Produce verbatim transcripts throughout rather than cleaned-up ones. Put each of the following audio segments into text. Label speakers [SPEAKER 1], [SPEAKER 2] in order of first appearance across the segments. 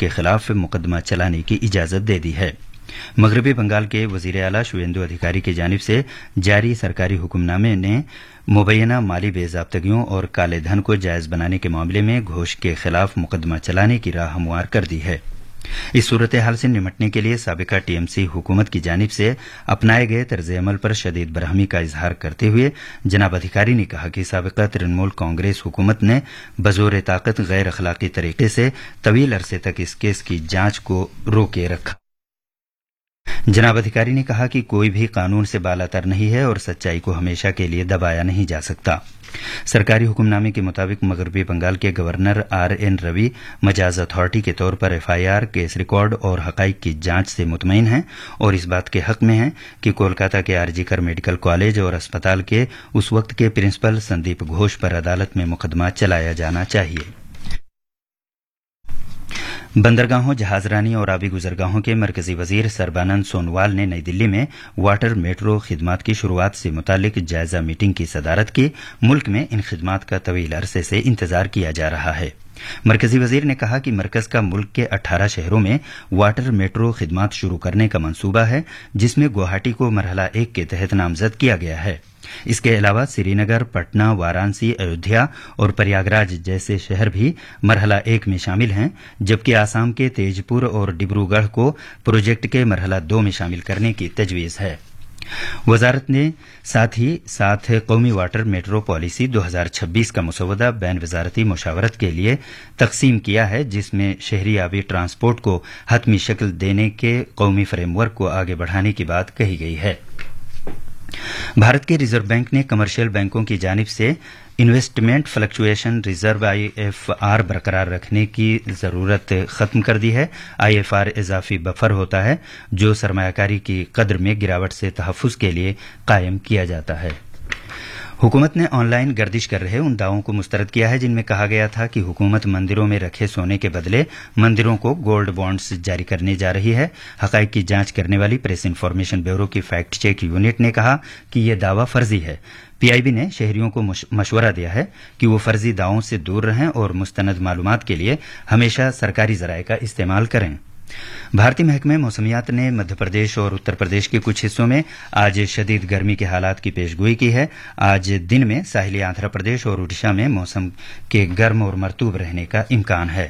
[SPEAKER 1] کے خلاف مقدمہ چلانے کی اجازت دے دی ہے۔ مغربی بنگال کے وزیر اعلی شویندو ادھیکاری کی جانب سے جاری سرکاری حکم نامے نے مبینہ مالی بے ضابطگیوں اور کالے دھن کو جائز بنانے کے معاملے میں گھوش کے خلاف مقدمہ چلانے کی راہ ہموار کر دی ہے۔ اس صورتحال سے نمٹنے کے لیے سابقہ ٹی ایم سی حکومت کی جانب سے اپنائے گئے طرز عمل پر شدید برہمی کا اظہار کرتے ہوئے جناب ادھیکاری نے کہا کہ سابقہ ترنمول کانگریس حکومت نے بزور طاقت غیر اخلاقی طریقے سے طویل عرصے تک اس کیس کی جانچ کو روکے رکھا۔ جناب ادھیکاری نے کہا کہ کوئی بھی قانون سے بالاتر نہیں ہے اور سچائی کو ہمیشہ کے لیے دبایا نہیں جا سکتا۔ سرکاری حکم نامے کے مطابق مغربی بنگال کے گورنر آر این روی مجاز اتھارٹی کے طور پر F I our case record اور حقائق کی جانچ سے مطمئن ہیں اور اس بات کے حق میں ہیں کہ کولکاتہ کے آر جی کر میڈیکل کالج اور اسپتال کے اس وقت کے پرنسپل سندیپ گھوش پر عدالت میں مقدمہ چلایا جانا چاہیے۔ بندرگاہوں، جہاز رانی اور آبی گزرگاہوں کے مرکزی وزیر سربانند سونووال نے نئی دلی میں واٹر میٹرو خدمات کی شروعات سے متعلق جائزہ میٹنگ کی صدارت کی۔ ملک میں ان خدمات کا طویل عرصے سے انتظار کیا جا رہا ہے۔ مرکزی وزیر نے کہا کہ مرکز کا ملک کے اٹھارہ شہروں میں واٹر میٹرو خدمات شروع کرنے کا منصوبہ ہے، جس میں گوہاٹی کو مرحلہ ایک کے تحت نامزد کیا گیا ہے۔ اس کے علاوہ سری نگر، پٹنہ، وارانسی، ایودھیا اور پریاگراج جیسے شہر بھی مرحلہ ایک میں شامل ہیں، جبکہ آسام کے تیج پور اور ڈبرو گڑھ کو پروجیکٹ کے مرحلہ دو میں شامل کرنے کی تجویز ہے۔ وزارت نے ساتھ ہی ساتھ قومی واٹر میٹرو پالیسی دو ہزار چھبیس کا مسودہ بین وزارتی مشاورت کے لیے تقسیم کیا ہے، جس میں شہری آبی ٹرانسپورٹ کو حتمی شکل دینے کے قومی فریم ورک کو آگے بڑھانے کی بات کہی گئی ہے۔ بھارت کے ریزرو بینک نے کمرشل بینکوں کی جانب سے investment fluctuation reserve I F are برقرار رکھنے کی ضرورت ختم کر دی ہے۔ آئی ایف آر اضافی بفر ہوتا ہے جو سرمایہ کاری کی قدر میں گراوٹ سے تحفظ کے لیے قائم کیا جاتا ہے۔ حکومت نے آن لائن گردش کر رہے ان دعووں کو مسترد کیا ہے جن میں کہا گیا تھا کہ حکومت مندروں میں رکھے سونے کے بدلے مندروں کو گولڈ بانڈز جاری کرنے جا رہی ہے۔ حقائق کی جانچ کرنے والی پریس انفارمیشن بیورو کی فیکٹ چیک یونٹ نے کہا کہ یہ دعویٰ فرضی ہے۔ پی آئی بی نے شہریوں کو مشورہ دیا ہے کہ وہ فرضی دعووں سے دور رہیں اور مستند معلومات کے لیے ہمیشہ سرکاری ذرائع کا استعمال کریں۔ بھارتی محکمہ موسمیات نے مدھیہ پردیش اور اتر پردیش کے کچھ حصوں میں آج شدید گرمی کے حالات کی پیش گوئی کی ہے۔ آج دن میں ساحلی آندھرا پردیش اور اڈیشہ میں موسم کے گرم اور مرطوب رہنے کا امکان ہے۔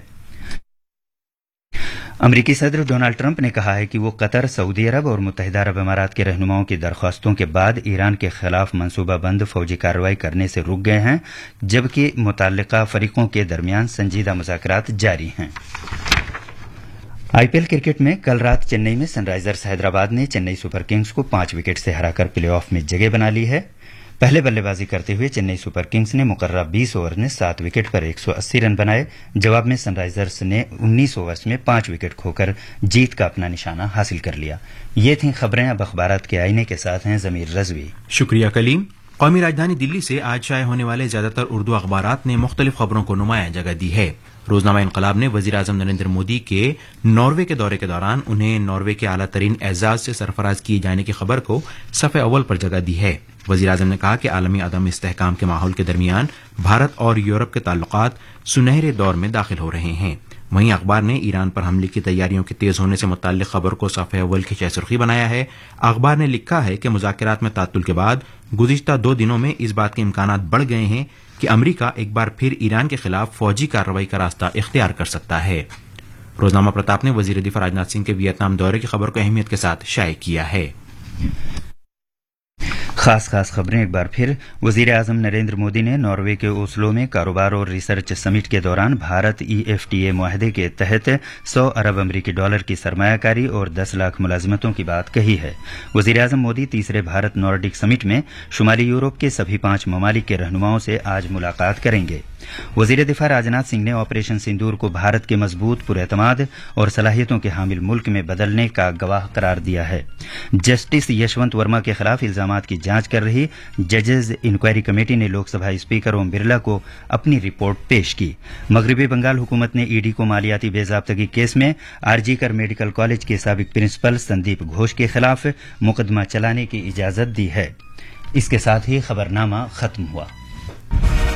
[SPEAKER 1] امریکی صدر ڈونالڈ ٹرمپ نے کہا ہے کہ وہ قطر، سعودی عرب اور متحدہ عرب امارات کے رہنماؤں کی درخواستوں کے بعد ایران کے خلاف منصوبہ بند فوجی کارروائی کرنے سے رک گئے ہیں، جبکہ متعلقہ فریقوں کے درمیان سنجیدہ مذاکرات جاری ہیں۔ آئی پی ایل کرکٹ میں کل رات چنئی میں سن رائزرز حیدرآباد نے چنئی سپر کنگز کو پانچ وکٹ سے ہرا کر پلے آف میں جگہ بنا لی ہے۔ پہلے بلے بازی کرتے ہوئے چنئی سپر کنگز نے مقررہ بیس اوور میں سات وکٹ پر ایک سو اسی رن بنائے۔ جواب میں سن رائزرز نے انیس اوورز میں پانچ وکٹ کھو کر جیت کا اپنا نشانہ حاصل کر لیا۔ یہ تھیں خبریں، اب اخبارات کے آئینے کے ساتھ ہیں ضمیر رضوی۔
[SPEAKER 2] شکریہ کلیم۔ قومی راجدھانی دلی سے آج شائع ہونے والے زیادہ تر اردو اخبارات نے مختلف خبروں کو نمایاں جگہ دی ہے۔ روزنامہ انقلاب نے وزیر اعظم نریندر مودی کے ناروے کے دورے کے دوران انہیں ناروے کے اعلیٰ ترین اعزاز سے سرفراز کیے جانے کی خبر کو صفحہ اول پر جگہ دی ہے۔ وزیر اعظم نے کہا کہ عالمی عدم استحکام کے ماحول کے درمیان بھارت اور یورپ کے تعلقات سنہرے دور میں داخل ہو رہے ہیں۔ وہیں اخبار نے ایران پر حملے کی تیاریوں کے تیز ہونے سے متعلق خبر کو صفحہ اول کی شہ سرخی بنایا ہے۔ اخبار نے لکھا ہے کہ مذاکرات میں تعطل کے بعد گزشتہ دو دنوں میں اس بات کے امکانات بڑھ گئے ہیں کہ امریکہ ایک بار پھر ایران کے خلاف فوجی کارروائی کا راستہ اختیار کر سکتا ہے۔ روزنامہ پرتاپ نے وزیر دفاع راجناتھ سنگھ کے ویتنام دورے کی خبر کو اہمیت کے ساتھ شائع کیا ہے۔
[SPEAKER 1] خاص خاص خبریں ایک بار پھر۔ وزیر اعظم نریندر مودی نے ناروے کے اوسلو میں کاروبار اور ریسرچ سمٹ کے دوران Bharat E F T A معاہدے کے تحت سو ارب امریکی ڈالر کی سرمایہ کاری اور دس لاکھ ملازمتوں کی بات کہی ہے۔ وزیر اعظم مودی تیسرے بھارت نارڈک سمٹ میں شمالی یورپ کے سبھی پانچ ممالک کے رہنماؤں سے آج ملاقات کریں گے۔ وزیر دفاع راجناتھ سنگھ نے آپریشن سندور کو بھارت کے مضبوط پراعتماد اور صلاحیتوں کے حامل ملک میں بدلنے کا گواہ قرار دیا ہے۔ جسٹس یشونت ورما کے خلاف الزامات کی جانچ کر رہی ججز انکوائری کمیٹی نے لوک سبھا اسپیکر اوم برلا کو اپنی رپورٹ پیش کی۔ مغربی بنگال حکومت نے ای ڈی کو مالیاتی بے ضابطگی کیس میں آر جی کر میڈیکل کالج کے سابق پرنسپل سندیپ گھوش کے خلاف مقدمہ چلانے کی اجازت دی ہے۔ اس کے ساتھ ہی خبرنامہ ختم ہوا۔